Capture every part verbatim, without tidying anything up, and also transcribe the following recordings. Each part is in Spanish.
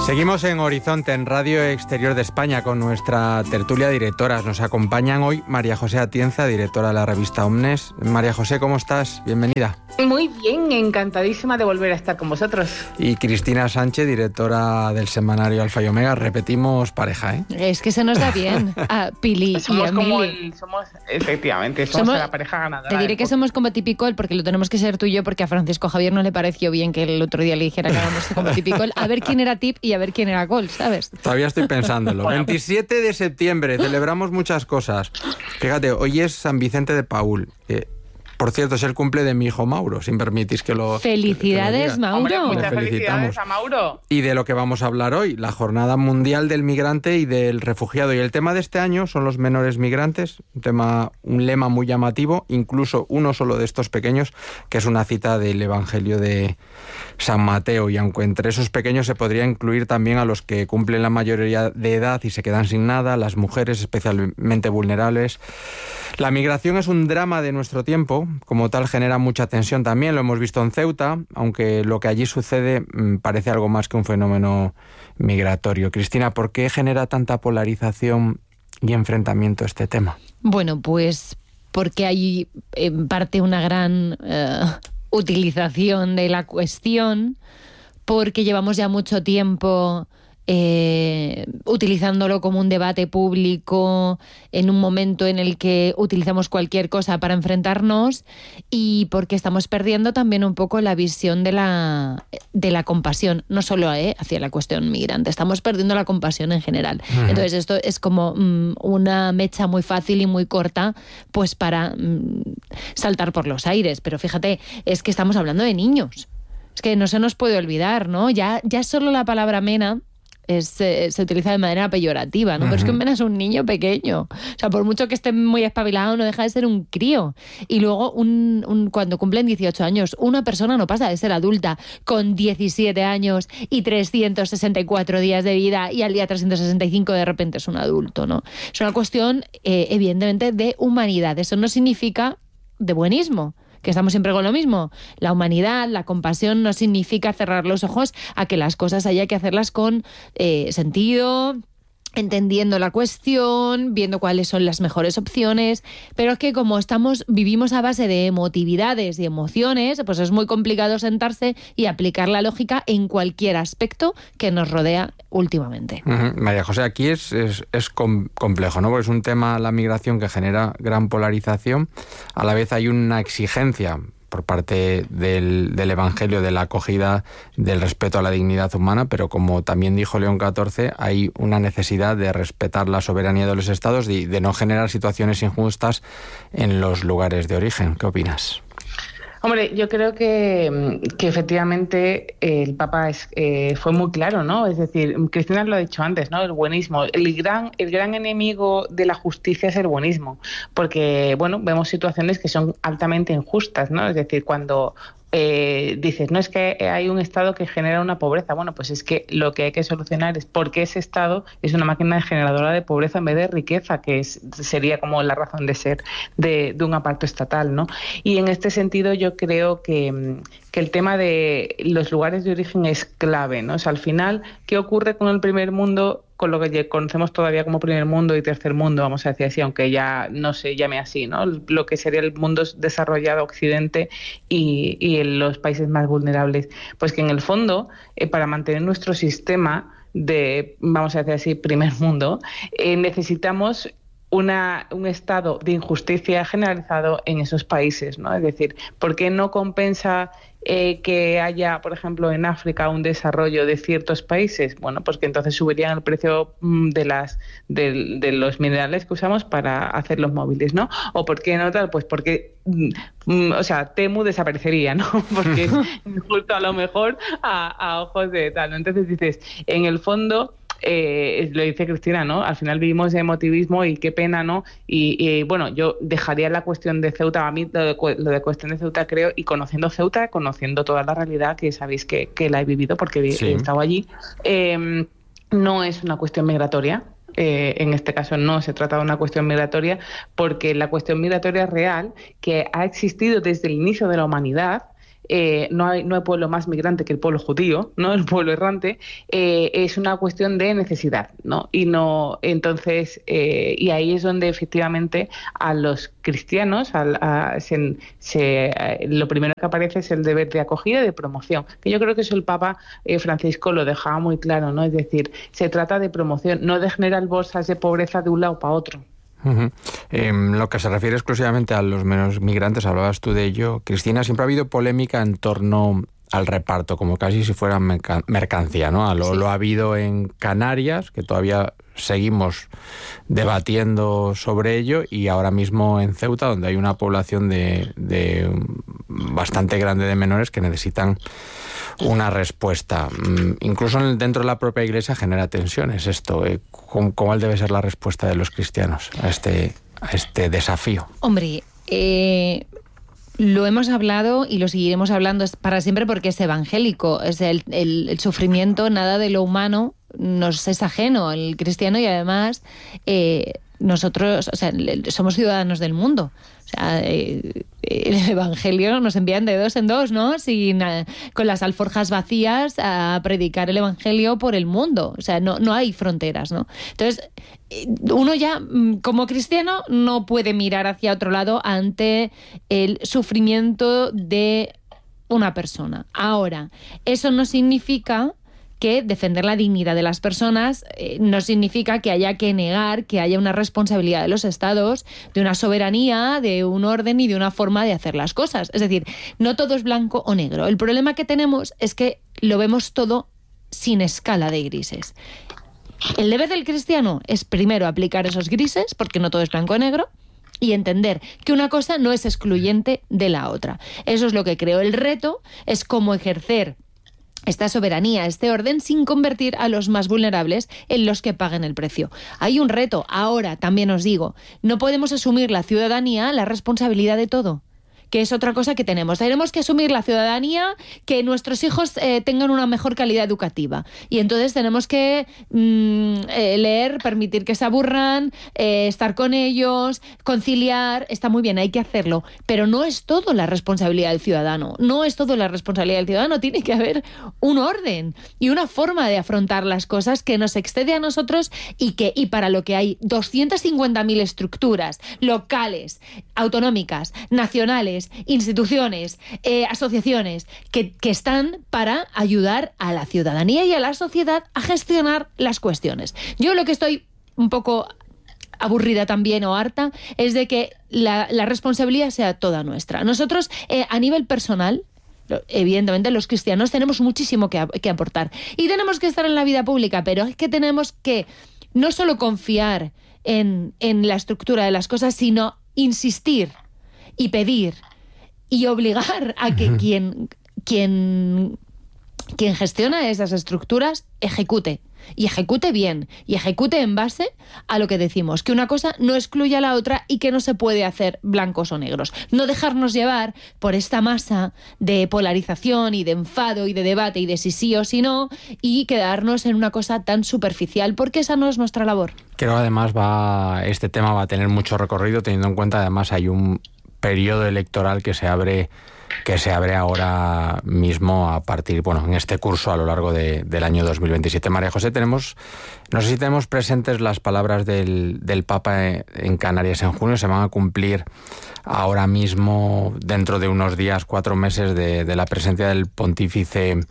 Seguimos en Horizonte, en Radio Exterior de España, con nuestra tertulia de directoras. Nos acompañan hoy María José Atienza, directora de la revista Omnes. María José, ¿cómo estás? Bienvenida. Muy bien, encantadísima de volver a estar con vosotros. Y Cristina Sánchez, directora del semanario Alfa y Omega. Repetimos pareja, ¿eh? Es que se nos da bien a Pili somos y a como Mili. el, somos, efectivamente, somos, somos la pareja ganadora. Te diré que somos como Tipicol, porque lo tenemos que ser tú y yo, porque a Francisco Javier no le pareció bien que el otro día le dijera que hagamos como Tipicol. A ver quién era Tip y a ver quién era Col, ¿sabes? Todavía estoy pensándolo. Bueno. veintisiete de septiembre, celebramos muchas cosas. Fíjate, hoy es San Vicente de Paúl. Eh, Por cierto, es el cumple de mi hijo Mauro, si me permitís que lo... ¡Felicidades, que, que lo Mauro! Hombre, muchas Le felicitamos. felicidades a Mauro. Y de lo que vamos a hablar hoy, la Jornada Mundial del Migrante y del Refugiado. Y el tema de este año son los menores migrantes, un tema, un lema muy llamativo, incluso uno solo de estos pequeños, que es una cita del Evangelio de San Mateo. Y aunque entre esos pequeños se podría incluir también a los que cumplen la mayoría de edad y se quedan sin nada, las mujeres especialmente vulnerables. La migración es un drama de nuestro tiempo, como tal genera mucha tensión también, lo hemos visto en Ceuta, aunque lo que allí sucede mmm, parece algo más que un fenómeno migratorio. Cristina, ¿por qué genera tanta polarización y enfrentamiento este tema? Bueno, pues porque hay en parte una gran eh, utilización de la cuestión, porque llevamos ya mucho tiempo Eh, utilizándolo como un debate público en un momento en el que utilizamos cualquier cosa para enfrentarnos, y porque estamos perdiendo también un poco la visión de la, de la compasión, no solo eh, hacia la cuestión migrante, estamos perdiendo la compasión en general. Uh-huh. Entonces esto es como mmm, una mecha muy fácil y muy corta pues para mmm, saltar por los aires, pero fíjate, es que estamos hablando de niños, es que no se nos puede olvidar, ¿no? Ya, ya solo la palabra mena Es, eh, se utiliza de manera peyorativa, ¿no? Uh-huh. Pero es que un mena es un niño pequeño. O sea, por mucho que esté muy espabilado, no deja de ser un crío. Y luego, un, un, cuando cumplen dieciocho años, una persona no pasa de ser adulta con diecisiete años y trescientos sesenta y cuatro días de vida, y al día trescientos sesenta y cinco de repente es un adulto, ¿no? Es una cuestión, eh, evidentemente, de humanidad. Eso no significa de buenismo, que estamos siempre con lo mismo. La humanidad, la compasión no significa cerrar los ojos a que las cosas haya que hacerlas con eh, sentido, entendiendo la cuestión, viendo cuáles son las mejores opciones, pero es que como estamos, vivimos a base de emotividades y emociones, pues es muy complicado sentarse y aplicar la lógica en cualquier aspecto que nos rodea últimamente. Uh-huh. María José, aquí es, es, es com- complejo, ¿no? Porque es un tema, la migración, que genera gran polarización. A la vez hay una exigencia por parte del, del Evangelio de la acogida, del respeto a la dignidad humana, pero como también dijo León catorce, hay una necesidad de respetar la soberanía de los estados y de, de no generar situaciones injustas en los lugares de origen. ¿Qué opinas? Hombre, yo creo que, que efectivamente el Papa es, eh, fue muy claro, ¿no? Es decir, Cristina lo ha dicho antes, ¿no? El buenismo. El gran, el gran enemigo de la justicia es el buenismo, porque, bueno, vemos situaciones que son altamente injustas, ¿no? Es decir, cuando Eh, dices, no es que hay un Estado que genera una pobreza. Bueno, pues es que lo que hay que solucionar es por qué ese Estado es una máquina generadora de pobreza en vez de riqueza, que es, sería como la razón de ser de, de un aparato estatal, ¿no? Y en este sentido yo creo que, que el tema de los lugares de origen es clave, ¿no? O sea, al final, ¿qué ocurre con el primer mundo? Con lo que conocemos todavía como primer mundo y tercer mundo, vamos a decir así, aunque ya no se llame así, ¿no? Lo que sería el mundo desarrollado, Occidente, y, y en los países más vulnerables. Pues que en el fondo, eh, para mantener nuestro sistema de, vamos a decir así, primer mundo, eh, necesitamos Una, un estado de injusticia generalizado en esos países, ¿no? Es decir, ¿por qué no compensa eh, que haya, por ejemplo, en África un desarrollo de ciertos países? Bueno, pues que entonces subirían el precio de las de, de los minerales que usamos para hacer los móviles, ¿no? ¿O por qué no tal? Pues porque, mm, o sea, Temu desaparecería, ¿no? Porque es injusto a lo mejor a, a ojos de tal, ¿no? Entonces dices, en el fondo, Eh, lo dice Cristina, ¿no? Al final vivimos de emotivismo y qué pena, ¿no? Y, y bueno, yo dejaría la cuestión de Ceuta, a mí lo de, lo de cuestión de Ceuta creo, y conociendo Ceuta, conociendo toda la realidad, que sabéis que, que la he vivido porque sí. he estado allí, eh, no es una cuestión migratoria. Eh, en este caso no se trata de una cuestión migratoria, porque la cuestión migratoria real, que ha existido desde el inicio de la humanidad, eh, no hay no hay pueblo más migrante que el pueblo judío, ¿no? El pueblo errante, eh, es una cuestión de necesidad, ¿no? Y no, entonces, eh, y ahí es donde efectivamente a los cristianos a, a, se, se, lo primero que aparece es el deber de acogida y de promoción, que yo creo que eso el Papa eh, Francisco lo dejaba muy claro, ¿no? Es decir, se trata de promoción, no de generar bolsas de pobreza de un lado para otro. Uh-huh. Eh, lo que se refiere exclusivamente a los menos migrantes, hablabas tú de ello, Cristina, siempre ha habido polémica en torno al reparto, como casi si fuera mercan- mercancía, ¿no? Lo, sí. lo ha habido en Canarias, que todavía seguimos debatiendo sobre ello, y ahora mismo en Ceuta, donde hay una población de, de bastante grande de menores que necesitan una respuesta. Incluso dentro de la propia Iglesia genera tensiones esto. ¿Cómo, cómo debe ser la respuesta de los cristianos a este, a este desafío? Hombre, eh, lo hemos hablado y lo seguiremos hablando para siempre porque es evangélico. Es el, el, el sufrimiento, nada de lo humano nos es ajeno, el cristiano, y además eh, nosotros, o sea, somos ciudadanos del mundo. O sea, eh, el Evangelio nos envían de dos en dos, ¿no? Sin, eh, con las alforjas vacías a predicar el Evangelio por el mundo. O sea, no, no hay fronteras, ¿no? Entonces, uno ya, como cristiano, no puede mirar hacia otro lado ante el sufrimiento de una persona. Ahora, eso no significa que defender la dignidad de las personas eh, no significa que haya que negar que haya una responsabilidad de los estados, de una soberanía, de un orden y de una forma de hacer las cosas. Es decir, no todo es blanco o negro. El problema que tenemos es que lo vemos todo sin escala de grises. El deber del cristiano es primero aplicar esos grises, porque no todo es blanco o negro, y entender que una cosa no es excluyente de la otra. Eso es lo que creo. El reto es cómo ejercer esta soberanía, este orden, sin convertir a los más vulnerables en los que paguen el precio. Hay un reto. Ahora, también os digo, no podemos asumir la ciudadanía la responsabilidad de todo, que es otra cosa que tenemos. Tenemos que asumir la ciudadanía, que nuestros hijos eh, tengan una mejor calidad educativa. Y entonces tenemos que mmm, eh, leer, permitir que se aburran, eh, estar con ellos, conciliar. Está muy bien, hay que hacerlo. Pero no es todo la responsabilidad del ciudadano. No es todo la responsabilidad del ciudadano. Tiene que haber un orden y una forma de afrontar las cosas que nos excede a nosotros y, que, y para lo que hay doscientas cincuenta mil estructuras locales, autonómicas, nacionales, instituciones, eh, asociaciones que, que están para ayudar a la ciudadanía y a la sociedad a gestionar las cuestiones. Yo lo que estoy un poco aburrida también o harta es de que la, la responsabilidad sea toda nuestra. Nosotros, eh, a nivel personal, evidentemente los cristianos tenemos muchísimo que, que aportar y tenemos que estar en la vida pública, pero es que tenemos que no solo confiar en, en la estructura de las cosas, sino insistir y pedir y obligar a que quien, quien, quien gestiona esas estructuras ejecute. Y ejecute bien. Y ejecute en base a lo que decimos. Que una cosa no excluye a la otra y que no se puede hacer blancos o negros. No dejarnos llevar por esta masa de polarización y de enfado y de debate y de si sí o si no, y quedarnos en una cosa tan superficial, porque esa no es nuestra labor. Creo además va este tema va a tener mucho recorrido, teniendo en cuenta además hay un periodo electoral que se abre que se abre ahora mismo a partir, bueno, en este curso a lo largo de, del año dos mil veintisiete. María José, tenemos, no sé si tenemos presentes las palabras del, del Papa en Canarias en junio. Se van a cumplir ahora mismo, dentro de unos días, cuatro meses de, de la presencia del pontífice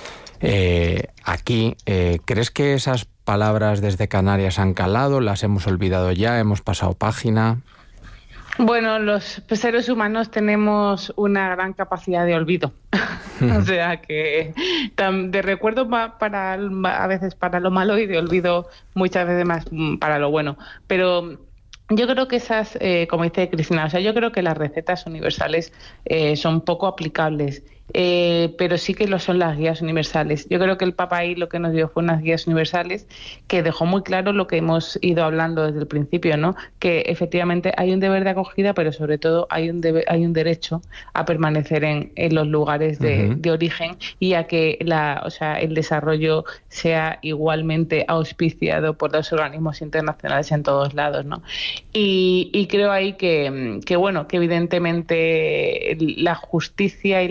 eh, aquí. Eh, ¿Crees que esas palabras desde Canarias han calado? ¿Las hemos olvidado ya? ¿Hemos pasado página? Bueno, los seres humanos tenemos una gran capacidad de olvido. O sea que de recuerdo para a veces para lo malo y de olvido muchas veces más para lo bueno. Pero yo creo que esas, eh, como dice Cristina, o sea, yo creo que las recetas universales eh, son poco aplicables. Eh, pero sí que lo son las guías universales. Yo creo que el Papa ahí lo que nos dio fue unas guías universales que dejó muy claro lo que hemos ido hablando desde el principio, ¿no? Que efectivamente hay un deber de acogida, pero sobre todo hay un deber, hay un derecho a permanecer en, en los lugares de, uh-huh. de origen y a que la, o sea, el desarrollo sea igualmente auspiciado por los organismos internacionales en todos lados, ¿no? Y, y creo ahí que, que bueno, que evidentemente la justicia y la caridad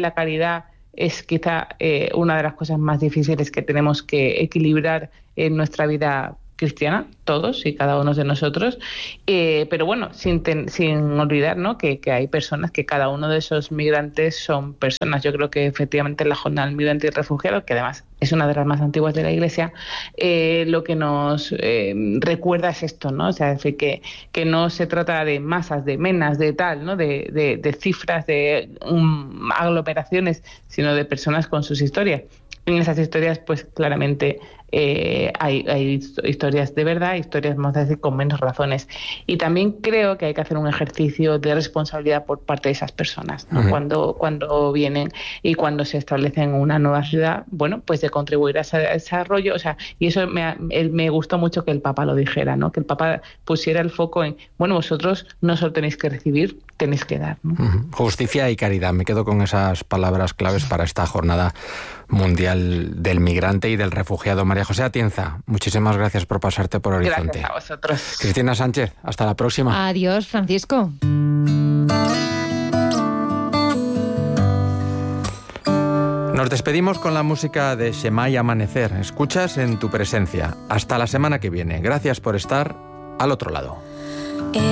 solidaridad es quizá eh, una de las cosas más difíciles que tenemos que equilibrar en nuestra vida cristiana, todos y cada uno de nosotros, eh, pero bueno, sin, ten, sin olvidar, ¿no?, que, que hay personas, que cada uno de esos migrantes son personas. Yo creo que efectivamente la Jornada del Migrante y Refugiado, que además es una de las más antiguas de la Iglesia, eh, lo que nos eh, recuerda es esto, ¿no? O sea, es decir, que, que no se trata de masas, de menas, de tal, ¿no?, de, de, de cifras, de um, aglomeraciones, sino de personas con sus historias. En esas historias, pues claramente eh, hay, hay historias de verdad, historias, vamos a decir, con menos razones. Y también creo que hay que hacer un ejercicio de responsabilidad por parte de esas personas, ¿no? Uh-huh. Cuando, cuando vienen y cuando se establecen en una nueva ciudad, bueno, pues de contribuir a ese desarrollo. O sea, y eso me, me gustó mucho que el Papa lo dijera, ¿no? Que el Papa pusiera el foco en, bueno, vosotros no solo tenéis que recibir, tenéis que dar, ¿no? Uh-huh. Justicia y caridad. Me quedo con esas palabras claves para esta jornada mundial del migrante y del refugiado. María José Atienza, muchísimas gracias por pasarte por Horizonte. Gracias a vosotros. Cristina Sánchez, hasta la próxima. Adiós, Francisco. Nos despedimos con la música de Shemay Amanecer. Escuchas En tu presencia. Hasta la semana que viene. Gracias por estar al otro lado.